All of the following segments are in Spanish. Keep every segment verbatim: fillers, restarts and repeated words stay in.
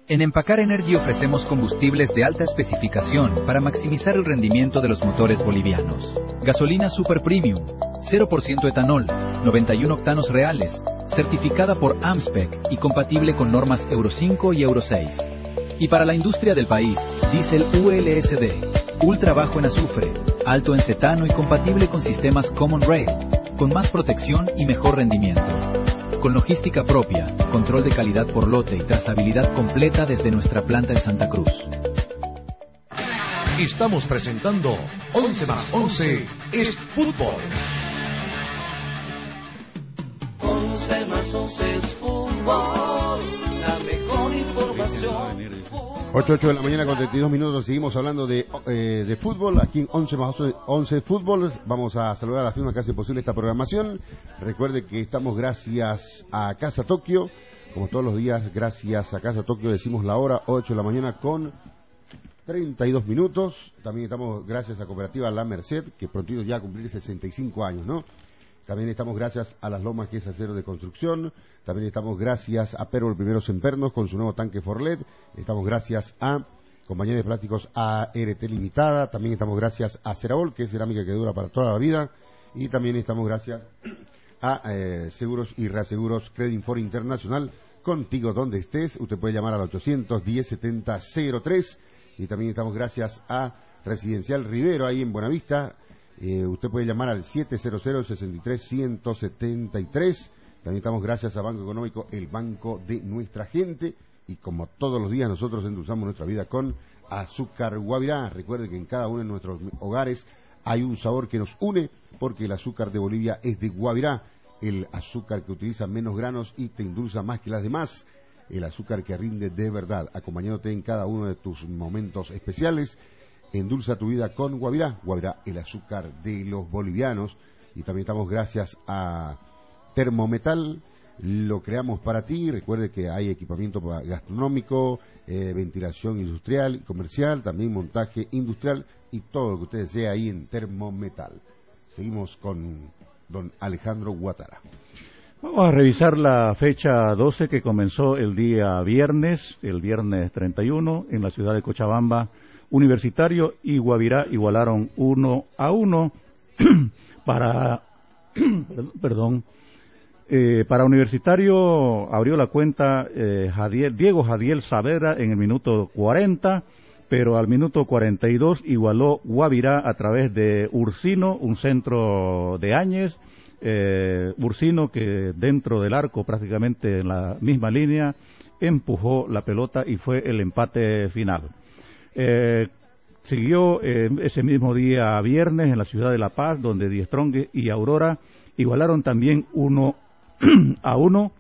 En Empacar Energy ofrecemos combustibles de alta especificación para maximizar el rendimiento de los motores bolivianos. Gasolina Super Premium, cero por ciento etanol, noventa y uno octanos reales, certificada por AMSPEC y compatible con normas Euro cinco y Euro seis. Y para la industria del país, diésel U L S D, ultra bajo en azufre, alto en cetano y compatible con sistemas Common Rail, con más protección y mejor rendimiento. Con logística propia, control de calidad por lote y trazabilidad completa desde nuestra planta en Santa Cruz. Estamos presentando once más once es fútbol. once más once es fútbol, la mejor información. ocho, ocho de la mañana con treinta y dos minutos, seguimos hablando de, eh, de fútbol, aquí en once más once Fútbol. Vamos a saludar a la firma que hace posible esta programación. Recuerde que estamos gracias a Casa Tokio, como todos los días, gracias a Casa Tokio decimos la hora, ocho de la mañana con treinta y dos minutos. También estamos gracias a Cooperativa La Merced, que prontito ya a cumplir sesenta y cinco años, ¿no? También estamos gracias a Las Lomas, que es acero de construcción. También estamos gracias a Perol Primeros Sempernos con su nuevo tanque Forlet. Estamos gracias a Compañía de Plásticos A R T Limitada. También estamos gracias a Cerabol, que es cerámica que dura para toda la vida. Y también estamos gracias a eh, Seguros y Reaseguros Credinfor Internacional. Contigo donde estés, usted puede llamar al ochocientos diez setenta cero tres. Y también estamos gracias a Residencial Rivero, ahí en Buenavista. Eh, usted puede llamar al siete cero cero, seis tres uno cero siete tres. También estamos gracias a Banco Económico, el banco de nuestra gente. Y como todos los días nosotros endulzamos nuestra vida con azúcar Guavirá. Recuerde que en cada uno de nuestros hogares hay un sabor que nos une, porque el azúcar de Bolivia es de Guavirá, el azúcar que utiliza menos granos y te endulza más que las demás, el azúcar que rinde de verdad, acompañándote en cada uno de tus momentos especiales. Endulza tu vida con Guavirá, Guavirá, el azúcar de los bolivianos. Y también estamos gracias a Termometal, lo creamos para ti. Recuerde que hay equipamiento gastronómico, eh, ventilación industrial y comercial, también montaje industrial y todo lo que usted desee ahí en Termometal. Seguimos con don Alejandro Guatara. Vamos a revisar la fecha doce que comenzó el día viernes, el viernes treinta y uno, en la ciudad de Cochabamba. Universitario y Guavirá igualaron uno a uno para, perdón, eh, para Universitario abrió la cuenta eh, Jadiel, Diego Jadiel Saavedra en el minuto cuarenta, pero al minuto cuarenta y dos igualó Guavirá a través de Ursino, un centro de Áñez, eh, Ursino que dentro del arco prácticamente en la misma línea empujó la pelota y fue el empate final. Eh, siguió eh, ese mismo día viernes en la ciudad de La Paz, donde Die Strong y Aurora igualaron también uno a uno.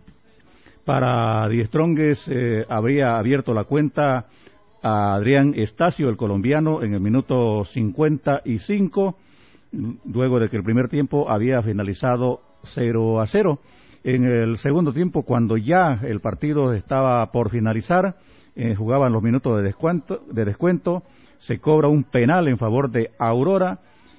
Para Die Strong eh, habría abierto la cuenta a Adrián Estacio, el colombiano, en el minuto cincuenta y cinco, luego de que el primer tiempo había finalizado cero a cero. En el segundo tiempo, cuando ya el partido estaba por finalizar, Eh, jugaban los minutos de descuento, de descuento, se cobra un penal en favor de Aurora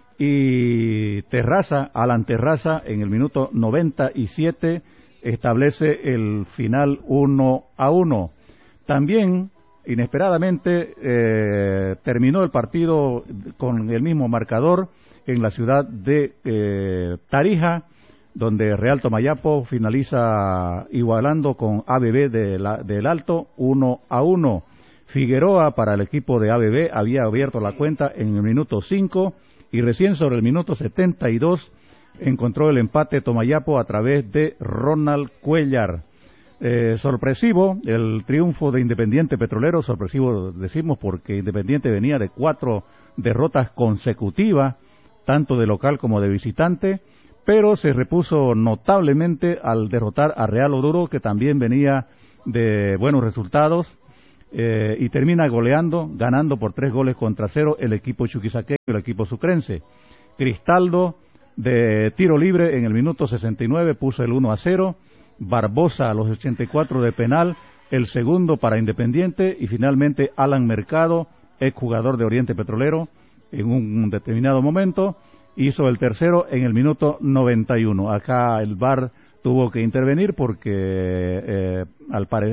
y Terraza, Alan Terraza, en el minuto noventa y siete establece el final uno a uno. También, inesperadamente, eh, terminó el partido con el mismo marcador en la ciudad de eh, Tarija, donde Real Tomayapo finaliza igualando con A B B de la, del Alto uno a uno. Figueroa para el equipo de A B B había abierto la cuenta en el minuto cinco y recién sobre el minuto setenta y dos encontró el empate Tomayapo a través de Ronald Cuellar. Eh, sorpresivo el triunfo de Independiente Petrolero, sorpresivo decimos porque Independiente venía de cuatro derrotas consecutivas, tanto de local como de visitante, pero se repuso notablemente al derrotar a Real Oruro, que también venía de buenos resultados, eh, y termina goleando, ganando por tres goles contra cero el equipo chuquisaqueño y el equipo sucrense. Cristaldo, de tiro libre en el minuto sesenta y nueve, puso el uno a cero, Barbosa a los ochenta y cuatro de penal, el segundo para Independiente, y finalmente Alan Mercado, exjugador de Oriente Petrolero, en un determinado momento, hizo el tercero en el minuto noventa y uno. Acá el V A R tuvo que intervenir porque eh, al pare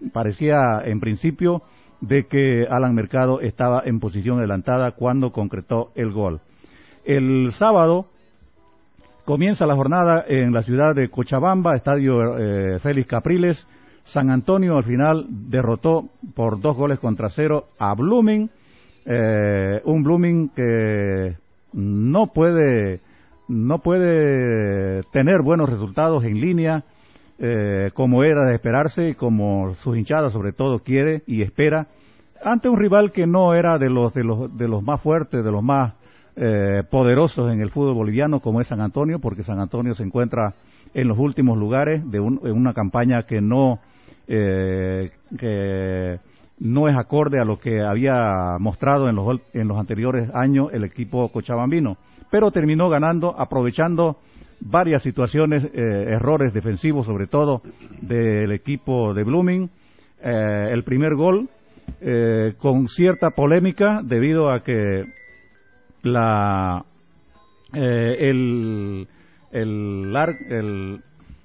parecía en principio de que Alan Mercado estaba en posición adelantada cuando concretó el gol. El sábado comienza la jornada en la ciudad de Cochabamba, estadio eh, Félix Capriles. San Antonio al final derrotó por dos goles contra cero a Blooming, eh, un Blooming que no puede no puede tener buenos resultados en línea, eh, como era de esperarse y como sus hinchadas sobre todo quiere y espera, ante un rival que no era de los de los de los más fuertes, de los más eh, poderosos en el fútbol boliviano, como es San Antonio, porque San Antonio se encuentra en los últimos lugares de un, en una campaña que no eh, que no es acorde a lo que había mostrado en los en los anteriores años el equipo cochabambino, pero terminó ganando aprovechando varias situaciones, eh, errores defensivos sobre todo del equipo de Blooming. Eh, el primer gol eh, con cierta polémica debido a que la eh, el el, el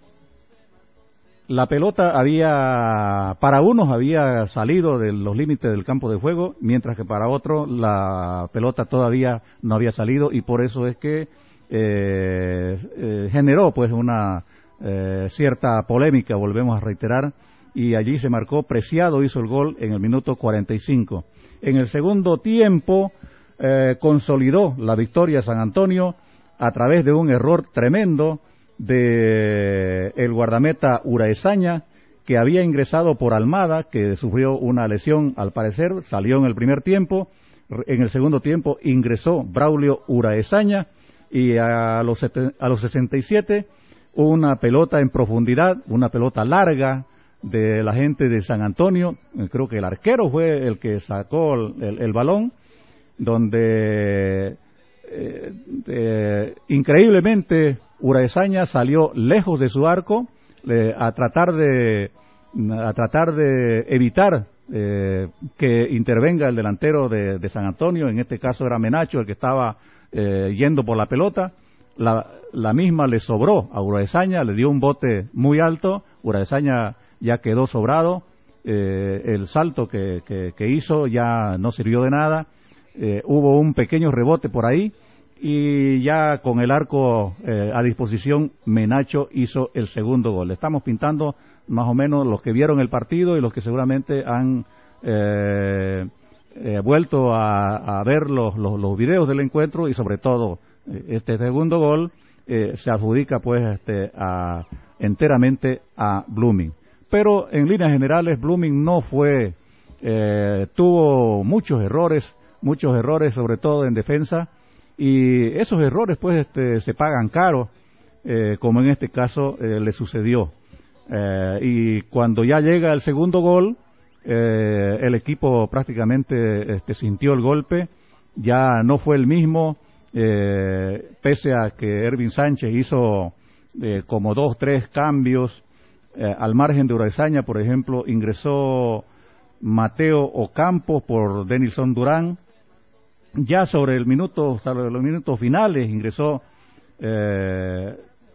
la pelota había, para unos había salido de los límites del campo de juego, mientras que para otros la pelota todavía no había salido, y por eso es que eh, eh, generó pues una eh, cierta polémica, volvemos a reiterar, y allí se marcó. Preciado hizo el gol en el minuto cuarenta y cinco. En el segundo tiempo eh, consolidó la victoria San Antonio a través de un error tremendo de el guardameta Uraesaña, que había ingresado por Almada, que sufrió una lesión al parecer, salió en el primer tiempo. En el segundo tiempo ingresó Braulio Uraesaña y a los, a los sesenta y siete una pelota en profundidad, una pelota larga de la gente de San Antonio, creo que el arquero fue el que sacó el, el, el balón, donde eh, eh, increíblemente Uraesaña salió lejos de su arco eh, a tratar de a tratar de evitar eh, que intervenga el delantero de, de San Antonio. En este caso era Menacho el que estaba eh, yendo por la pelota. La, la misma le sobró a Uraesaña, le dio un bote muy alto. Uraesaña ya quedó sobrado. Eh, el salto que, que, que hizo ya no sirvió de nada. Eh, hubo un pequeño rebote por ahí, y ya con el arco eh, a disposición, Menacho hizo el segundo gol. Estamos pintando más o menos los que vieron el partido y los que seguramente han eh, eh, vuelto a, a ver los, los, los videos del encuentro, y sobre todo eh, este segundo gol eh, se adjudica pues este, a, enteramente a Blooming. Pero en líneas generales Blooming no fue, eh, tuvo muchos errores, muchos errores sobre todo en defensa. Y esos errores pues este, se pagan caro, eh, como en este caso eh, le sucedió. Eh, y cuando ya llega el segundo gol, eh, el equipo prácticamente este, sintió el golpe, ya no fue el mismo, eh, pese a que Ervin Sánchez hizo eh, como dos, tres cambios, eh, al margen de Uraesaña, por ejemplo, ingresó Mateo Ocampo por Denilson Durán. Ya sobre el minuto, sobre los minutos finales ingresó eh,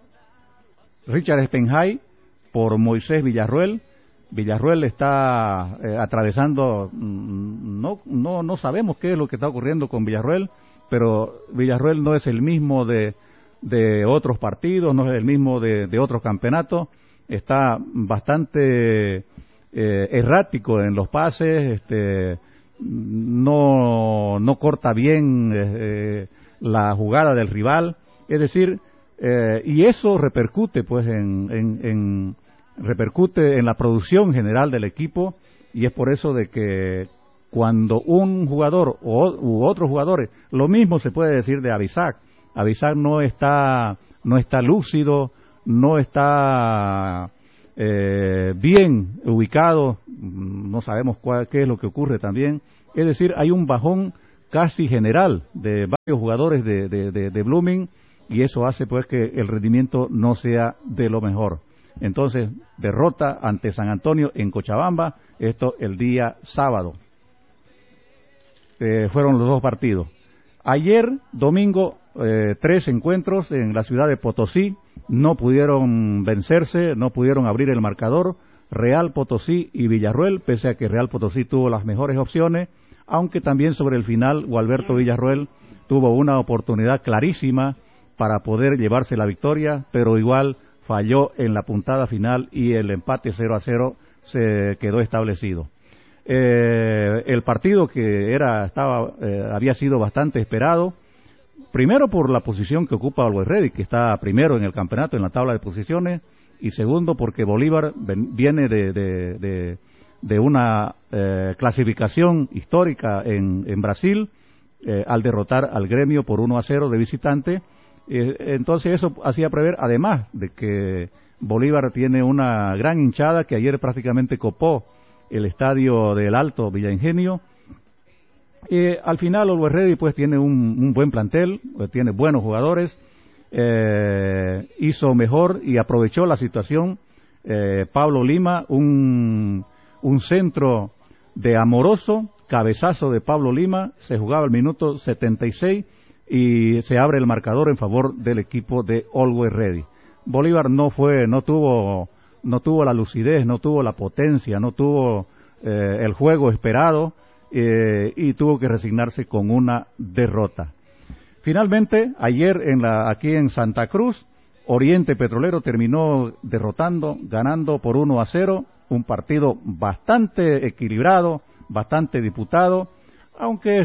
Richard Spenhay por Moisés Villarruel. Villarruel está eh, atravesando, no, no, no sabemos qué es lo que está ocurriendo con Villarruel, pero Villarruel no es el mismo de, de otros partidos, no es el mismo de, de otros campeonatos. Está bastante eh, errático en los pases, este. No, no corta bien eh, la jugada del rival, es decir, eh, y eso repercute pues en, en, en repercute en la producción general del equipo, y es por eso de que cuando un jugador o, u otros jugadores, lo mismo se puede decir de Avisac, Avisac no está no está lúcido, no está eh, bien ubicado, no sabemos cuál, qué es lo que ocurre también. Es decir, hay un bajón casi general de varios jugadores de, de, de, de Blooming, y eso hace pues que el rendimiento no sea de lo mejor. Entonces, derrota ante San Antonio en Cochabamba, esto el día sábado. Eh, fueron los dos partidos. Ayer, domingo, eh, tres encuentros en la ciudad de Potosí, no pudieron vencerse, no pudieron abrir el marcador. Real Potosí y Villarroel, pese a que Real Potosí tuvo las mejores opciones, aunque también sobre el final Gualberto Villarroel tuvo una oportunidad clarísima para poder llevarse la victoria, pero igual falló en la puntada final y el empate cero a cero se quedó establecido. Eh, el partido que era estaba eh, había sido bastante esperado, primero por la posición que ocupa Always Ready, que está primero en el campeonato en la tabla de posiciones, y segundo porque Bolívar ven, viene de, de, de, de una eh, clasificación histórica en, en Brasil eh, al derrotar al Gremio por uno a cero de visitante. Eh, entonces eso hacía prever, además de que Bolívar tiene una gran hinchada que ayer prácticamente copó el estadio del Alto Villa Ingenio. Eh, al final Always Ready pues tiene un, un buen plantel, tiene buenos jugadores, eh, hizo mejor y aprovechó la situación eh, Pablo Lima, un, un centro de Amoroso, cabezazo de Pablo Lima, se jugaba el minuto setenta y seis y se abre el marcador en favor del equipo de Always Ready. Bolívar no fue, no tuvo, no tuvo la lucidez, no tuvo la potencia, no tuvo eh, el juego esperado eh, y tuvo que resignarse con una derrota. Finalmente, ayer en la, aquí en Santa Cruz, Oriente Petrolero terminó derrotando, ganando por uno a cero, un partido bastante equilibrado, bastante disputado, aunque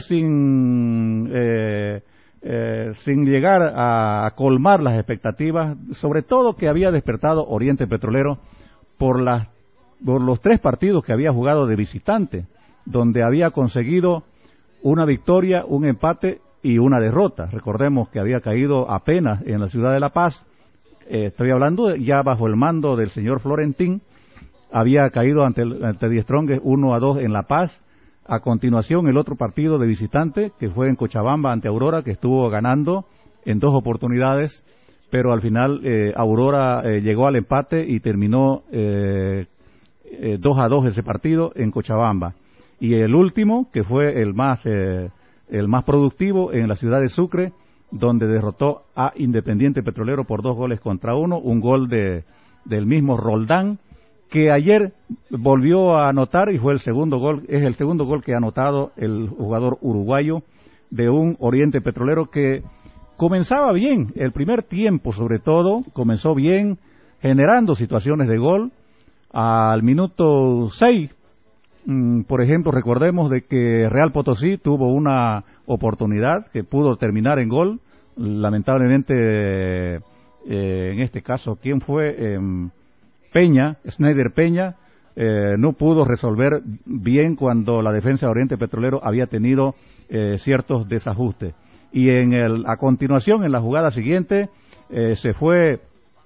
sin eh, eh, sin llegar a, a colmar las expectativas, sobre todo que había despertado Oriente Petrolero por las por los tres partidos que había jugado de visitante, donde había conseguido una victoria, un empate y una derrota. Recordemos que había caído apenas en la ciudad de La Paz, eh, estoy hablando de, ya bajo el mando del señor Florentín, había caído ante, el, ante Die Strongest uno a dos en La Paz. A continuación el otro partido de visitante, que fue en Cochabamba ante Aurora, que estuvo ganando en dos oportunidades, pero al final eh, Aurora eh, llegó al empate y terminó eh, eh, dos a dos ese partido en Cochabamba. Y el último, que fue el más eh, el más productivo, en la ciudad de Sucre, donde derrotó a Independiente Petrolero por dos goles contra uno, un gol de del mismo Roldán, que ayer volvió a anotar y fue el segundo gol, es el segundo gol que ha anotado el jugador uruguayo de un Oriente Petrolero que comenzaba bien, el primer tiempo sobre todo, comenzó bien, generando situaciones de gol. Al minuto seis, mmm, por ejemplo, recordemos de que Real Potosí tuvo una oportunidad que pudo terminar en gol, lamentablemente, eh, en este caso, ¿quién fue? Eh, Peña, Schneider Peña, eh, no pudo resolver bien cuando la defensa de Oriente Petrolero había tenido eh, ciertos desajustes. Y en el, a continuación, en la jugada siguiente, eh, se fue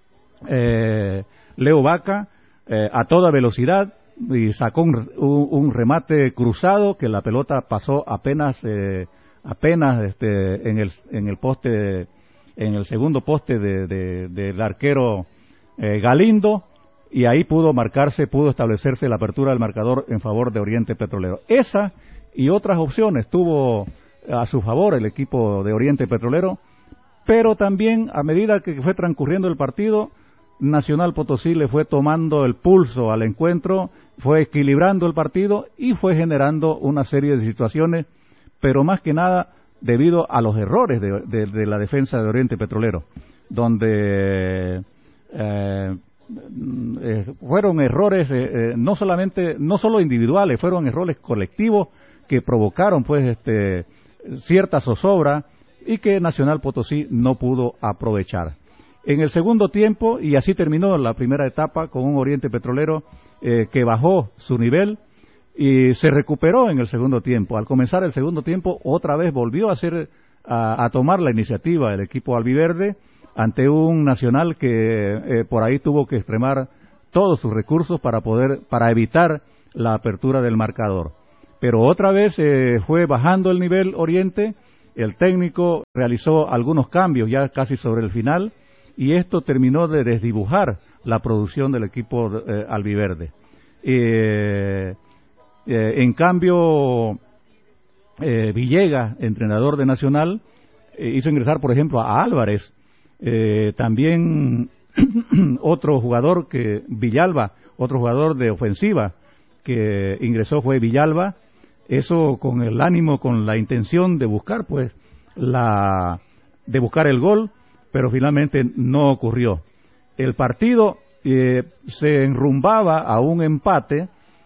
eh, Leo Vaca eh, a toda velocidad y sacó un, un, un remate cruzado que la pelota pasó apenas eh, apenas este, en el en el poste en el segundo poste de, de, del arquero eh, Galindo. Y ahí pudo marcarse, pudo establecerse la apertura del marcador en favor de Oriente Petrolero. Esa y otras opciones tuvo a su favor el equipo de Oriente Petrolero, pero también a medida que fue transcurriendo el partido, Nacional Potosí le fue tomando el pulso al encuentro, fue equilibrando el partido y fue generando una serie de situaciones, pero más que nada debido a los errores de, de, de la defensa de Oriente Petrolero, donde eh, Eh, fueron errores eh, eh, no solamente no solo individuales, fueron errores colectivos que provocaron pues este cierta zozobra y que Nacional Potosí no pudo aprovechar. En el segundo tiempo, y así terminó la primera etapa con un Oriente Petrolero eh, que bajó su nivel y se recuperó en el segundo tiempo. Al comenzar el segundo tiempo otra vez volvió a hacer a, a tomar la iniciativa el equipo albiverde ante un Nacional que eh, por ahí tuvo que extremar todos sus recursos para poder para evitar la apertura del marcador. Pero otra vez eh, fue bajando el nivel Oriente, el técnico realizó algunos cambios ya casi sobre el final y esto terminó de desdibujar la producción del equipo eh, albiverde. Eh, eh, en cambio, eh, Villegas, entrenador de Nacional, eh, hizo ingresar, por ejemplo, a Álvarez. Eh, también otro jugador que Villalba, otro jugador de ofensiva que ingresó fue Villalba, eso con el ánimo, con la intención de buscar pues la de buscar el gol, pero finalmente no ocurrió. El partido eh, se enrumbaba a un empate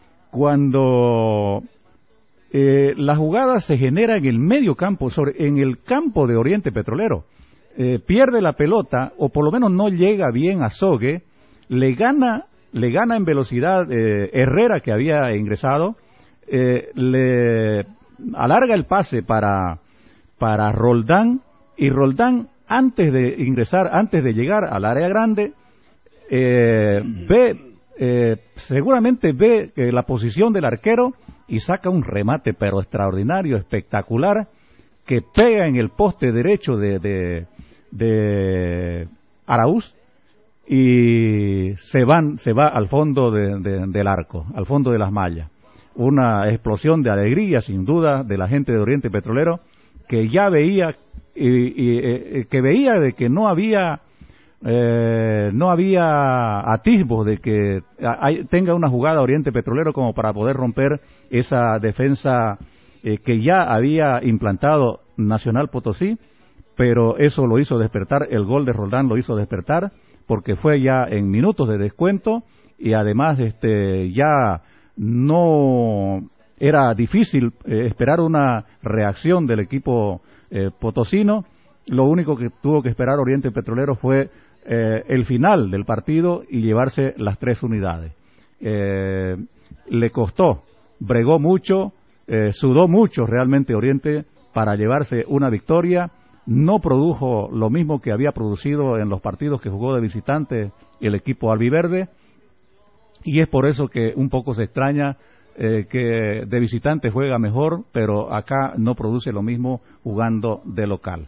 cuando eh, la jugada se genera en el medio campo, sobre, en el campo de Oriente Petrolero. Eh, pierde la pelota, o por lo menos no llega bien a Sogue, le gana, le gana en velocidad eh, Herrera, que había ingresado, eh, le alarga el pase para, para Roldán, y Roldán, antes de ingresar, antes de llegar al área grande, eh, ve, eh, seguramente ve eh, la posición del arquero y saca un remate, pero extraordinario, espectacular, que pega en el poste derecho de, de, de Araúz y se van, se va al fondo de, de, del arco, al fondo de las mallas. Una explosión de alegría, sin duda, de la gente de Oriente Petrolero, que ya veía, y, y, eh, que veía de que no había, eh, no había atisbos de que hay, tenga una jugada Oriente Petrolero como para poder romper esa defensa eh, que ya había implantado Nacional Potosí, pero eso lo hizo despertar, el gol de Roldán lo hizo despertar, porque fue ya en minutos de descuento, y además este ya no era difícil eh, esperar una reacción del equipo eh, potosino. Lo único que tuvo que esperar Oriente Petrolero fue eh, el final del partido y llevarse las tres unidades. Eh, le costó, bregó mucho, eh, sudó mucho realmente Oriente para llevarse una victoria. No produjo lo mismo que había producido en los partidos que jugó de visitante el equipo albiverde, y es por eso que un poco se extraña eh, que de visitante juega mejor, pero acá no produce lo mismo jugando de local.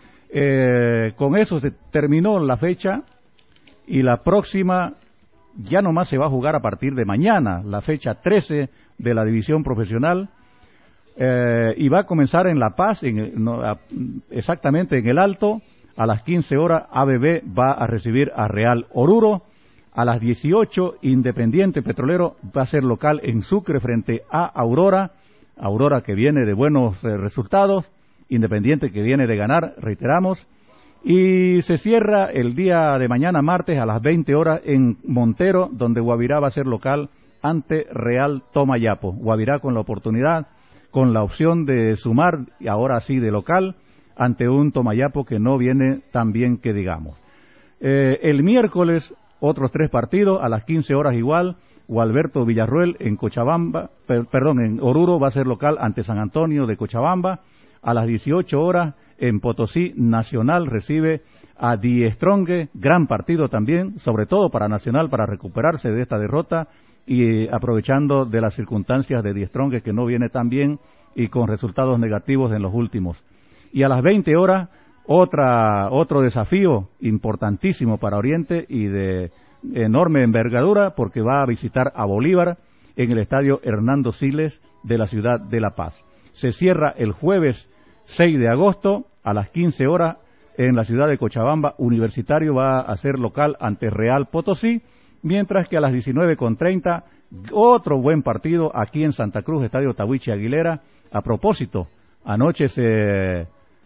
Eh, con eso se terminó la fecha, y la próxima ya nomás se va a jugar a partir de mañana, la fecha trece de la división profesional. Eh, y va a comenzar en La Paz, en, no, a, exactamente en el Alto. A las quince horas A B B va a recibir a Real Oruro. A las dieciocho Independiente Petrolero va a ser local en Sucre frente a Aurora. Aurora que viene de buenos eh, resultados, Independiente que viene de ganar, reiteramos. Y se cierra el día de mañana martes a las veinte horas en Montero, donde Guavirá va a ser local ante Real Tomayapo. Guavirá con la oportunidad, con la opción de sumar, y ahora sí de local, ante un Tomayapo que no viene tan bien que digamos. Eh, el miércoles, otros tres partidos, a las quince horas igual, Gualberto Villarruel en Cochabamba, per, perdón, en Oruro va a ser local ante San Antonio de Cochabamba. A las dieciocho horas, en Potosí, Nacional recibe a Die Stronge, gran partido también, sobre todo para Nacional, para recuperarse de esta derrota, y aprovechando de las circunstancias de Die Stronge, que no viene tan bien y con resultados negativos en los últimos. Y a las veinte horas, otra, otro desafío importantísimo para Oriente y de enorme envergadura, porque va a visitar a Bolívar en el estadio Hernando Siles de la ciudad de La Paz. Se cierra el jueves seis de agosto a las quince horas en la ciudad de Cochabamba. Universitario va a ser local ante Real Potosí, mientras que a las diecinueve con treinta, otro buen partido aquí en Santa Cruz, Estadio Tahuichi Aguilera. A propósito, anoche se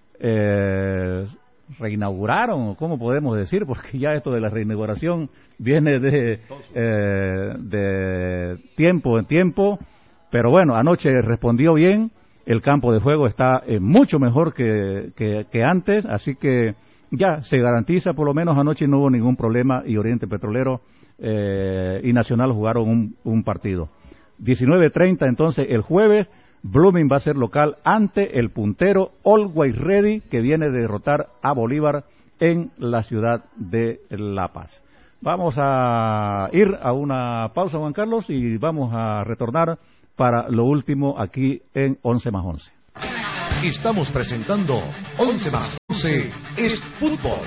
eh, reinauguraron, o cómo podemos decir, porque ya esto de la reinauguración viene de, eh, de tiempo en tiempo, pero bueno, anoche respondió bien, el campo de juego está eh, mucho mejor que, que, que antes, así que ya se garantiza, por lo menos anoche no hubo ningún problema, y Oriente Petrolero Eh, y Nacional jugaron un, un partido. diecinueve treinta entonces el jueves, Blooming va a ser local ante el puntero Always Ready, que viene de derrotar a Bolívar en la ciudad de La Paz. Vamos a ir a una pausa, Juan Carlos, y vamos a retornar para lo último aquí en once más once. Estamos presentando once más once es fútbol.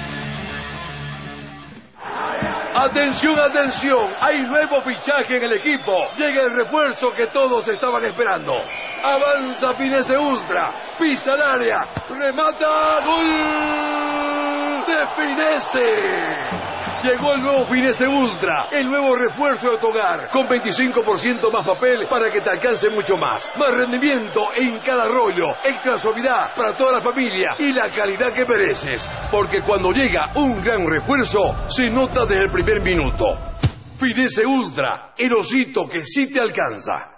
Atención, atención, hay nuevo fichaje en el equipo. Llega el refuerzo que todos estaban esperando. Avanza Pinese Ultra, pisa el área, remata, gol de Pinese. Llegó el nuevo Finese Ultra, el nuevo refuerzo de tu hogar, con veinticinco por ciento más papel para que te alcance mucho más. Más rendimiento en cada rollo, extra suavidad para toda la familia y la calidad que mereces. Porque cuando llega un gran refuerzo, se nota desde el primer minuto. Finese Ultra, el osito que sí te alcanza.